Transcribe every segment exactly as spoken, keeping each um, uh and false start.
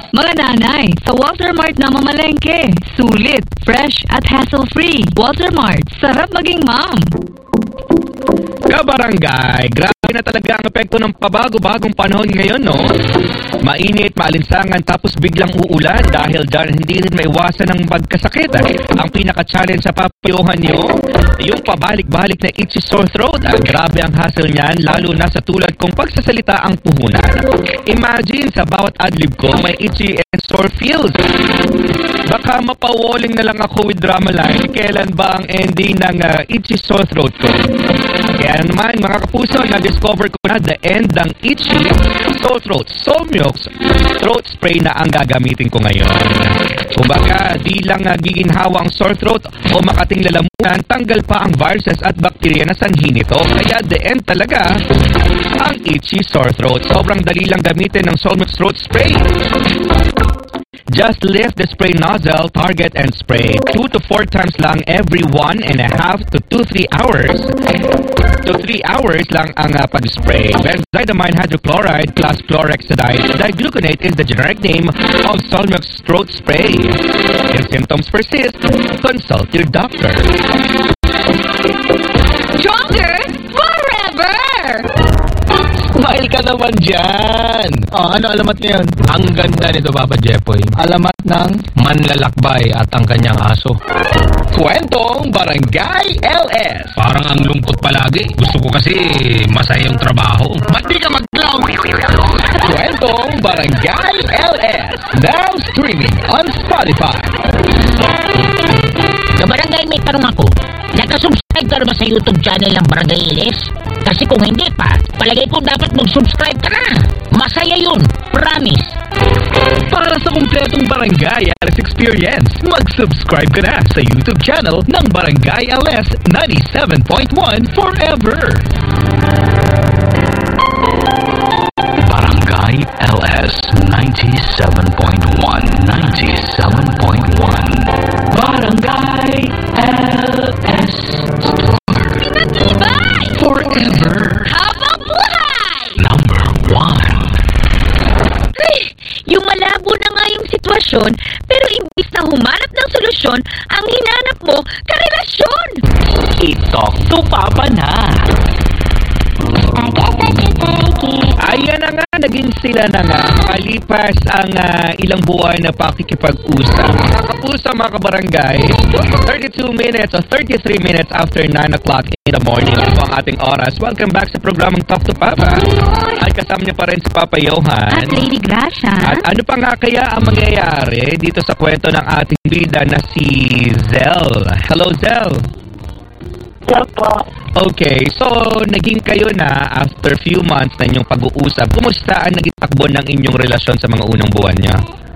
Mga nanay, sa Walter Mart na mamalengke. Sulit, fresh at hassle-free. Walter Mart, sarap maging mom. Kabarangay, grabe na talaga ang epekto ng pabago-bagong panahon ngayon, no? Mainit, maalinsangan, tapos biglang uulan dahil dyan hindi rin maiwasan ng magkasakit. Ang pinaka-challenge sa papayuhan nyo, yung pabalik-balik na itchy sore throat. Ah, grabe ang hassle niyan, lalo na sa tulad kong pagsasalita ang puhunan. Imagine, sa bawat adlib ko, may itchy and sore feels. Baka mapawaling na lang ako with drama line. Kailan ba ang ending ng uh, itchy sore throat ko? Kaya naman, mga kapuso, na-discover ko na the end ng itchy sore throat. Solmiox throat spray na ang gagamitin ko ngayon. Kumbaga, di lang uh, giginhawa ang sore throat o makating lalamunan, tanggal pa ang viruses at bakterya na sanhi nito. Kaya the end talaga ang itchy sore throat. Sobrang dali lang gamitin ng Solmiox throat spray. Just lift the spray nozzle, target, and spray. Two to four times lang every one and a half to two, three hours. To three hours lang ang uh, pag-spray. Benzidamine hydrochloride plus chlorhexidine digluconate is the generic name of Solmiox throat spray. If symptoms persist, consult your doctor. Stronger forever! Smile ka naman dyan! Oh, ano alamat niya yun? Ang ganda nito, Papa Jepoy. Alamat ng Manlalakbay at ang kanyang aso. Kwentong Barangay L S. Parang ang lungkot palagi. Gusto ko kasi masaya yung trabaho. Ba't di ka mag-clown? Kwentong Barangay L S. Now streaming on Spotify. Kabarangay, may tanong ako. Nakasubscribe ka na ba sa YouTube channel ng Barangay L S? Kasi kung hindi pa, palagay ko dapat mag-subscribe ka na. Masaya yun. Promise. Para sa kumpletong Barangay L S experience, mag-subscribe ka na sa YouTube channel ng Barangay L S ninety-seven point one forever. Barangay L S ninety-seven point one, ninety-seven point one. Barangay L S. Pinatibay! Forever. Habang buhay! Number one. Ay, yung malabo na nga yung sitwasyon, pero imbis na humanap ng solusyon, ang hinanap mo, karelasyon! I-talk to Papa na. Ayan na nga, naging sila na nga. Kalipas ang uh, ilang buwan na pakikipag-usap. Mga kapuso, mga kabarangay, thirty-two minutes o thirty-three minutes after nine o'clock in the morning. Ito ang ating oras. Welcome back sa programang Talk to Papa. At kasama niyo pa rin si Papa Johan. At Lady Gracia. At ano pa nga kaya ang mangyayari dito sa kwento ng ating bida na si Zell? Hello, Zell. Hello po. Okay, so naging kayo na after few months na inyong pag-uusap. Kumusta ang naging takbo ng inyong relasyon sa mga unang buwan niya?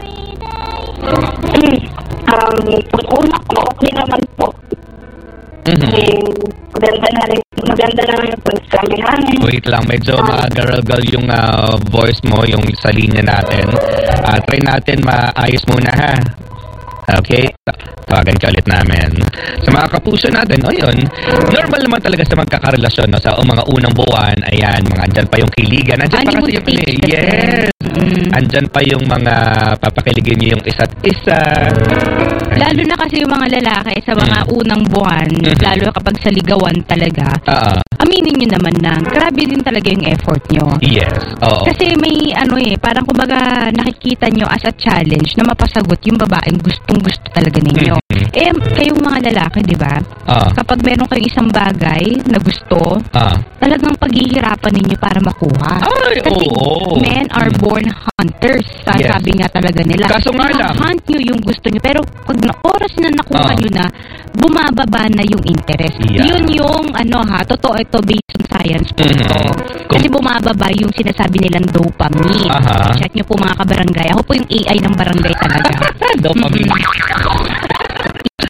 um, pag-una ko, okay naman po. Mm-hmm. Eh, maganda na rin, maganda na rin po sa amin. Wait lang, medyo ma-gargle yung uh, voice mo, yung sa linya natin. Uh, try natin maayos muna, ha? Okay? Tawagan ka ulit namin. Sa mga kapuso natin, o yun, normal naman talaga sa magkakarelasyon, no? Sa o, mga unang buwan, ayan, mga andyan pa yung kiligan. Andyan pa kasi yung, yes! Mm. Andyan pa yung mga papakiligin niyo yung isa't isa. Lalo na kasi yung mga lalaki sa mga mm. unang buwan, mm-hmm. lalo kapag sa ligawan talaga, uh-uh. aminin nyo naman na grabe din talaga yung effort nyo. Yes, oo. Kasi may ano eh, parang kumbaga nakikita nyo as a challenge na mapasagot yung babaeng gustong-gusto talaga ninyo. Mm-hmm. Eh, kayong mga lalaki, di ba? Uh-uh. Kapag meron kayong isang bagay na gusto, uh-uh. talagang paghihirapan ninyo para makuha. Ay, kasi oo. Men are born hunters. Yes. Sabi nga talaga nila. Kaso nga lang. Hunt nyo yung gusto nyo. Pero pag na oras na nakuha uh. nyo na, bumababa na yung interest. Yeah. Yun yung, ano ha, totoo ito based on science po. Mm-hmm. Kasi bumababa yung sinasabi nilang dopamine. Uh-huh. Check nyo po mga kabarangay. Ako po yung A I ng barangay talaga. Dopamine.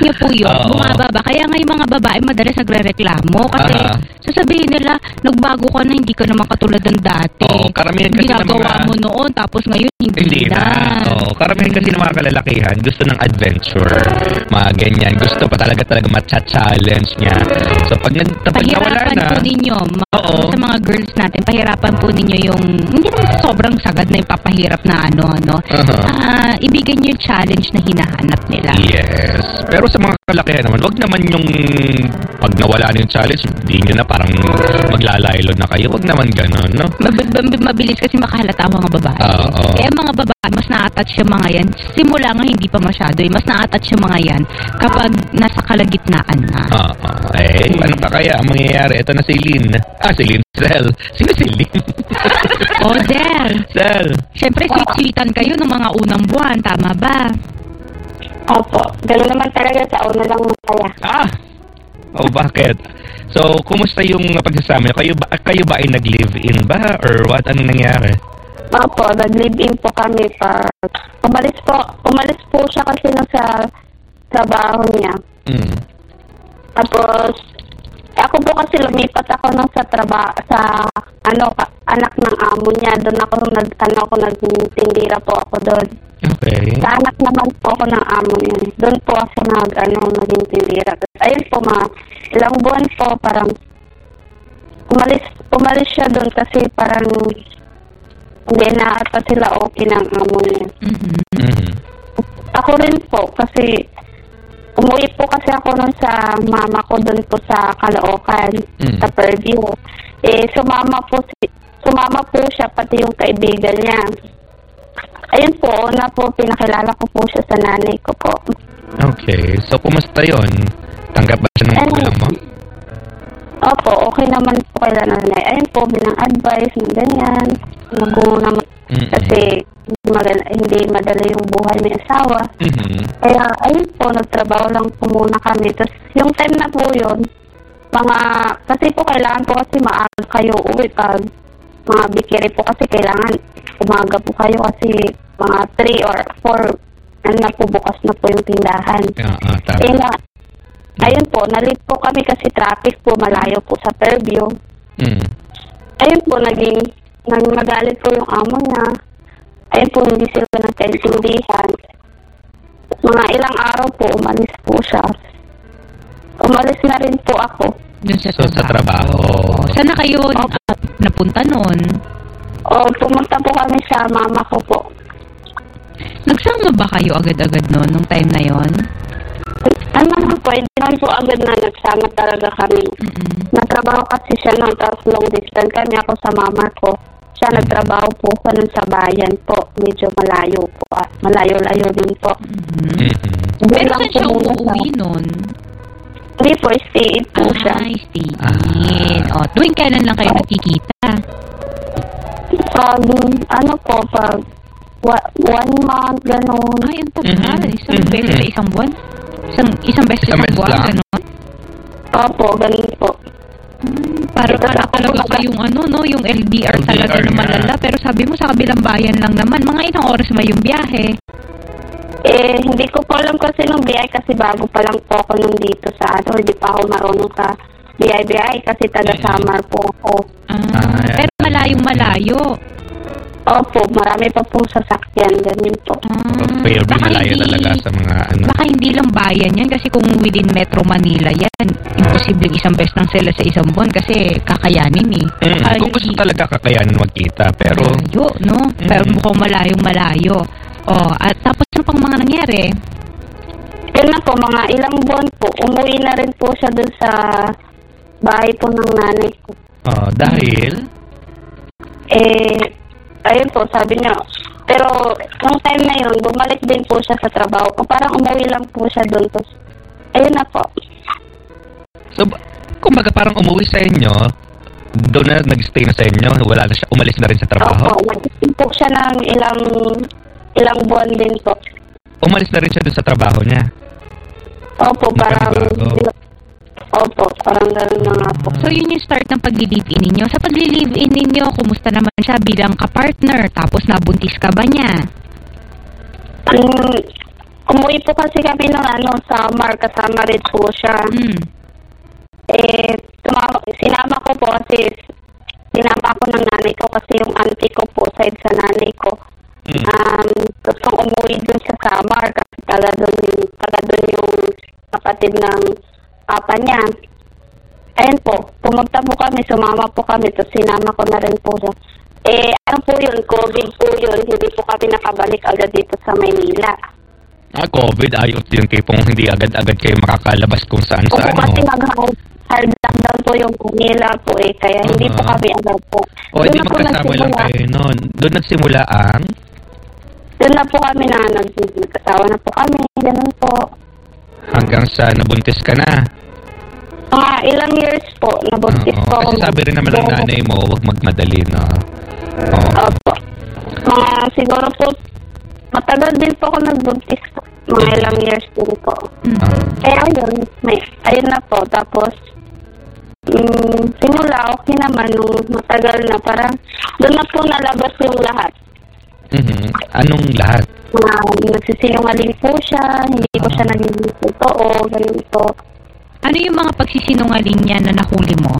niyo po yun, Oo. bumababa. Kaya nga yung mga babae madalas nagre-reklamo kasi Aha. sasabihin nila, nagbago ka na, hindi ka naman katulad ng dati. Oo, karamihan kasi ng Ginagawa mga- mo noon, tapos ngayon hindi, Hindi na. Oo, karamihan kasi ng mga kalalakihan gusto ng adventure. Mga ganyan. Gusto pa talaga talaga matcha-challenge niya. So, pag, nag, pag nawala Pahirapan na, po ninyo, ma- Oo. sa mga girls natin, pahirapan po ninyo yung, hindi naman sobrang sagad na yung papahirap na ano, ano. Aha. Ah, ibigay niyo yung challenge na hinahanap nila. yes. Pero sa mga kalakihan naman, wag naman yung pag nawala na yung challenge, hindi nyo na parang maglalaylon na kayo. Wag naman ganon, no? Mab- mab- mabilis kasi makahalata ang mga babae. Oo. Eh, ang mga babae, mas na-attach yung mga yan. Simula nga, hindi pa masyado. Eh. Mas na-attach yung mga yan kapag nasa kalagitnaan na. Oo. Eh, paano pa kaya ang mangyayari? Ito na si Lynn. Ah, si Lynn. Sel. Sino si Lynn? Oh, Del. Sel. Siyempre, sweet-sweetan kayo ng mga unang buwan. Tama ba? Opo. Gano'n naman talaga sa una lang masaya. Ah! Oh, bakit? So, kumusta yung pagsasama niyo? Kayo ba, kayo ba ay nag-live-in ba? Or what? Anong nangyari? Opo, nag-live-in po kami pa. Umalis po, umalis po siya kasi na sa trabaho niya. Mm. Tapos, ako po kasi lumipat ako nung sa trabaho, sa ano, ka- anak ng amo niya. Doon ako, nag, ano, ako nagtindira po ako doon. Okay. Sa anak naman po ako ng amo niya. Doon po ako nag, ano, naging tindira. Ayun po, mga ilang buwan po, parang umalis, umalis siya doon kasi parang hindi na ata sila okay ng amo niya. Mhm. Mm. Ako rin po, kasi umuwi po kasi ako nun sa mama ko doon po sa Caloocan, Mm. sa Fairview. Eh, sumama po, si, sumama po siya, pati yung kaibigan niya. Ayun po, una po, pinakilala ko po siya sa nanay ko po. Okay. So, kumusta yon? Tanggap ba siya ng Ayun. magulang mo? Opo, okay naman po kay nanay. Ayun po, binang advice, ng ganyan. Magulo naman. Mm-mm. Kasi hindi, magala, hindi madali yung buhay may asawa. Mhm. Kaya, ayun po, nagtrabaho lang po muna kami. Tapos, yung time na po yun, mga, kasi po kailangan po kasi maaga kayo uwi pag mga bikiri po kasi kailangan umaga po kayo kasi mga three or four ano na po, bukas na po yung tindahan. Ah, ah, tama. Eh na, ayun po, nalit po kami kasi traffic po, malayo po sa Fairview. Mm. Ayun po, naging, nang nagalit po yung amo niya. Ayun po, hindi sila nagkaintindihan. Mga ilang araw po, umalis po siya. Umalis na rin po ako. Dun sa So, sa trabaho. Saan na kayo na- napunta nun? O, pumunta po kami sa mama ko po. Nagsama ba kayo agad-agad nun, nung time na yon? Ano naman po, hindi naman po agad na nagsama talaga kami. Mm-mm. Natrabaho kasi siya noon, tapos long distance kami ako sa mama ko. Siya nagtrabaho po ko nun sa bayan po. Medyo malayo po. ah. Malayo-layo din po. Mhm. Mhm. Doon Pero lang saan po siya muna umuwi nun? Hindi po, stay in po siya. Ay, stay in. O, tuwing kailan lang kayo nakikita? Pag, ano po, pag wa- one month, gano'n. Ay, ang tagal. Mhm. Isang Mhm. beses sa isang buwan? Isang, isang beses Isang sa isang beses buwan, lang? gano'n? Opo, ganun po. Para Ito para ako talaga kumbaga- kayong ano, no? Yung L D R L D R talaga na nga. malala. Pero sabi mo sa kabilang bayan lang naman. Mga ilang oras ba yung biyahe? Eh, hindi ko po alam kasi nung B I kasi bago pa lang po ako nung dito sa ano, hindi pa ako marunong sa B I B I kasi taga-Samar po ako. Ah, Ah, pero malayong malayo. Opo, marami pa pong sasakyan, ganyan po. Ah, Fairview baka malayo hindi- talaga sa mga ano. Baka hindi lang bayan yan kasi kung within Metro Manila yan, imposibleng isang beses lang sila sa isang buwan kasi kakayanin eh. Mm, Baka kung gusto hindi- talaga kakayanin magkita, pero Malayo, no? Mm. Pero mukhang malayong malayo. Oh, at tapos ano pang mga nangyari? Yun na po, mga ilang buwan po, umuwi na rin po siya dun sa bahay po ng nanay ko. oh, dahil Eh, ayun po, sabi niya, pero nung time na yun, bumalik din po siya sa trabaho ko. Parang umuwi lang po siya dun. Tapos, ayun na po. so ba- kumbaga parang umuwi sa inyo, doon na nag-stay na sa inyo, wala na siya, umalis na rin sa trabaho. Opo, nag-stay po siya ng ilang, ilang buwan din po. Umalis na rin siya doon sa trabaho niya. Opo, parang, Nakanibago. opo, parang gano'n na nga po. So yun yung start ng pagli-live-in ninyo. Sa pagli-live-in ninyo, kumusta naman siya bilang ka-partner? Tapos nabuntis ka ba niya? Um, umuwi po kasi kami nung ano, summer, kasama rin po siya. Mm. Eh, tumama, sinama ko po kasi sinama ko ng nanay ko kasi yung auntie ko po, side sa nanay ko. Mm. Um, gustong umuwi dun sa summer kasi taga dun, taga dun yung kapatid ng papa niya. Ayun po, pumunta po kami, sumama po kami, tapos sinama ko na rin po siya. Eh, ano po yun, COVID po yun, hindi po kami nakabalik agad dito sa Maynila. Ah, COVID, ayot yung tipong hindi agad-agad kayo makakalabas kung saan-saan. Opo, kasi mag-hard lockdown po yung Manila po eh, kaya uh-huh. hindi po kami agad po. O, hindi magkasama lang kayo noon. Doon nagsimula ang? Doon na po kami na, nagkasawa na po kami, ganun po. Hanggang sa nabuntis ka na? Mga uh, ilang years po, nabuntis uh, po. Kasi sabi rin naman ng nanay mo, huwag magmadali na. Uh. Opo. Mga uh, siguro po, matagal din po ako nagbuntis po. Mga ilang years din po. Uh. Eh, ayun, may, ayun na po. Tapos, um, simula, okay naman nung matagal na. Parang, doon na po nalabas yung lahat. Mm-hmm. Anong lahat? Uh, nagsisinungaling po siya, hindi po uh. siya naging totoo, ganun po. Ano yung mga pagsisinungaling niya na nahuli mo?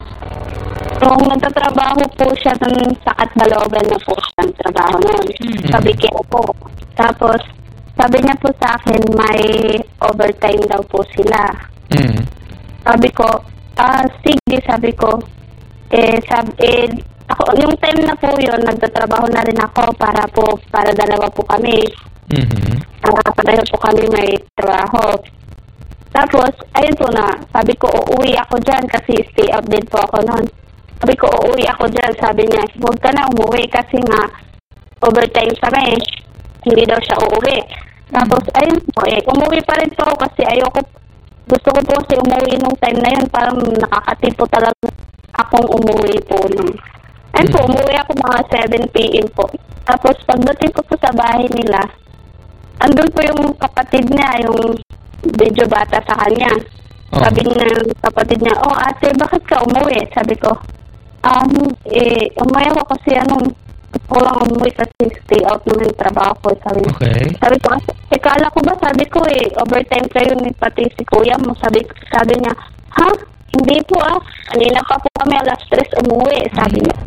Nung nagtatrabaho po siya ng sa Katbalogan na po siya ang trabaho nun. Mm-hmm. Sabi ko po. Tapos, sabi niya po sa akin, may overtime daw po sila. Mm-hmm. Sabi ko, ah, sige, sabi ko, eh, sabi, eh, ako, yung time na po yun, nagtatrabaho na rin ako para po, para dalawa po kami. Mm-hmm. Uh, pareho po kami may trabaho. Tapos, ayun po na, sabi ko, uuwi ako dyan kasi stay up din po ako noon. Sabi ko, uuwi ako dyan. Sabi niya, huwag ka na umuwi kasi nga overtime kami. Hindi daw siya uuwi. Tapos, ayun po eh, umuwi pa rin po ako kasi ayoko, gusto ko po kasi umuwi nung time na yun. Parang nakakatipo talaga akong umuwi po nung. Ayun po, umuwi ako mga seven p.m. po. Tapos, pagdating ko po sa bahay nila, andun po yung kapatid niya, yung medyo bata sa kanya. Oh. Sabi niya ng kapatid niya, oh ate, bakit ka umuwi? Sabi ko, um, eh, umuwi ako kasi anong, ko lang umuwi kasi stay out naman yung trabaho ko. Sabi, okay. sabi ko, eh, kala ko ba? Sabi ko, eh, overtime kayo ni pati si kuya mo. Sabi, sabi niya, ha? Hindi po ah. Kanina pa po kami alas tres umuwi. Sabi niya.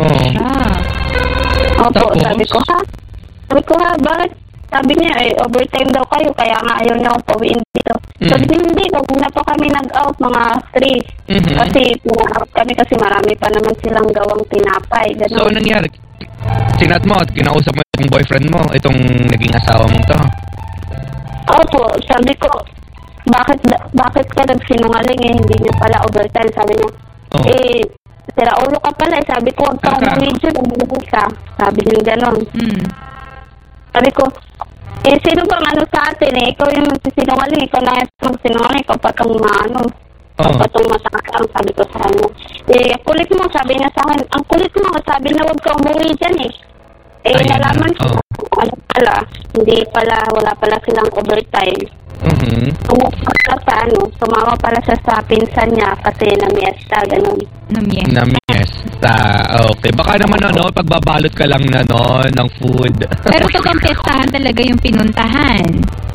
Oh. Opo, sabi ko, ha? Sabi ko, ha? Bakit? Sabi niya, eh, overtime daw kayo, kaya nga ayaw niya akong pawiin dito. Mm-hmm. Sabi niya, hindi, kung na po kami nag-out, mga three. Mm-hmm. Kasi, pina-out kami kasi marami pa naman silang gawang tinapay. Ganun. So, anong nangyari? Sinat mo at kinausap mo itong boyfriend mo, itong naging asawa mong to? Opo, sabi ko, bakit bakit ka nagsinungaling eh, hindi niya pala overtime. Sabi niya, oh. eh, sira ulo ka pala eh. Sabi ko, huwag ka umuwi dyan, umuwi ka. Sabi niya gano'n. Mm. Sabi ko, eh, sino bang ano sa atin eh? Ikaw yung magsisinungaling, ikaw na yung magsinungaling, ikaw pa itong ano, ikaw pa itong masakang, sabi ko sa ano. Eh, kulit mo, sabi niya sa akin, ang kulit mo, sabi na huwag ka umuwi dyan eh. Eh, ayun, nalaman ko, oh. ano pala, hindi pala, wala pala silang overtime. Mm-hmm. Sumama sa ano, sumama pala siya sa pinsan niya kasi na-miesta, ganun. Na-miesta. Na-miesta, okay. Baka naman ano, pagbabalot ka lang na no, ng food. Pero totoong pestahan talaga yung pinuntahan.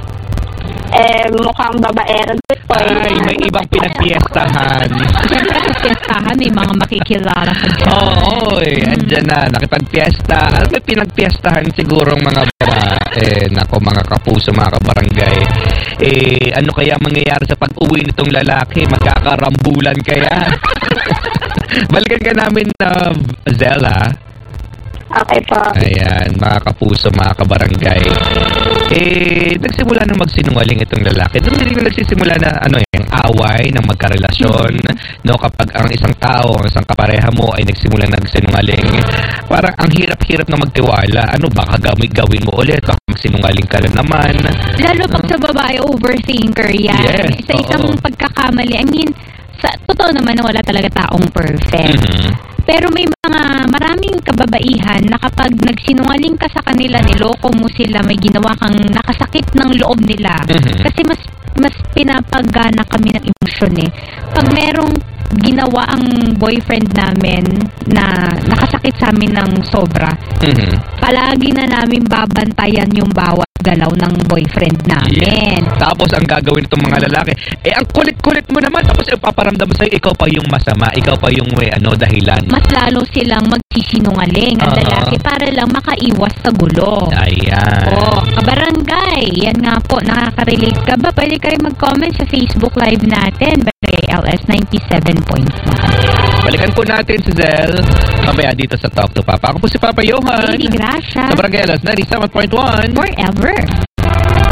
Eh, mukhang babaero. Ay, may ibang pinagpiestahan. Siyempre, sa piestahan, may mga makikilala ka dyan. Oo, oh, oy, andyan na, nakipagpiesta. Ano may pinagpiestahan sigurong mga eh, nako mga kapuso, mga kabarangay. Eh, ano kaya mangyayari sa pag-uwi nitong lalaki? Magkakarambulan kaya? Balikan ka namin na uh, Zella. Okay po. Ayan, mga kapuso, mga kabarangay. Eh, nagsimula nang magsinungaling itong lalaki. Doon din na nagsisimula na ano eh, ang away ng magkarelasyon. No, kapag ang isang tao, ang isang kapareha mo ay nagsimula nagsinungaling, parang ang hirap-hirap na magtiwala. Ano ba kagawin gawin mo ulit? Baka magsinungaling ka na naman. Lalo pag sa babae, overthinker yan. Yes, sa isang oo. pagkakamali, I mean, sa totoo naman na wala talaga taong perfect. Mm-hmm. Pero may mga maraming kababaihan na kapag nagsinungaling ka sa kanila, niloko mo sila, may ginawa kang nakasakit ng loob nila. Mm-hmm. Kasi mas mas pinapagana kami ng emosyon eh. Pag merong ginawa ang boyfriend namin na nakasakit sa amin ng sobra. Mhm. Palagi na namin babantayan yung bawat galaw ng boyfriend namin. Yeah. Tapos ang gagawin itong mga lalaki, eh ang kulit-kulit mo naman, tapos ipaparamdam mo sa'yo, ikaw pa yung masama, ikaw pa yung may ano, dahilan. Mas lalo silang magsisinungaling ang Uh-huh. lalaki para lang makaiwas sa gulo. Ayan. Oh, kabarangay, yan nga po, nakaka-relate ka ba? Pwede kayo mag-comment sa Facebook Live natin, Barangay L S ninety-seven point one. Balikan po natin si Zel mamaya dito sa Talk to Papa. Ako po si Papa Johan. Baby Gracia. Sa Barangay L S ninety-seven point one. Forever.